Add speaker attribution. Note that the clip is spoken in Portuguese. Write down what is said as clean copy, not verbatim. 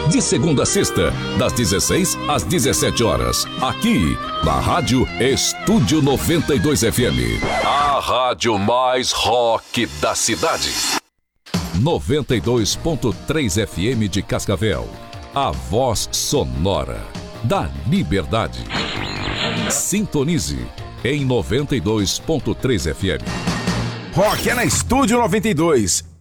Speaker 1: De segunda a sexta, das 16 às 17 horas. Aqui, na Rádio Estúdio 92 FM. A rádio mais rock da cidade. 92.3 FM de Cascavel. A voz sonora da liberdade. Sintonize em 92.3 FM.
Speaker 2: Rock é na Estúdio 92.